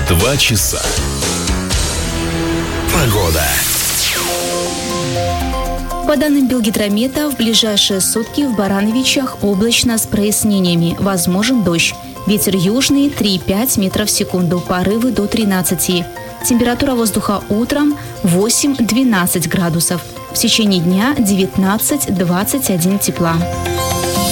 2 часа. Погода. По данным Белгидромета, в ближайшие сутки в Барановичах облачно с прояснениями. Возможен дождь. Ветер южный 3,5 метров в секунду, порывы до 13. Температура воздуха утром 8-12 градусов. В течение дня 19-21 тепла.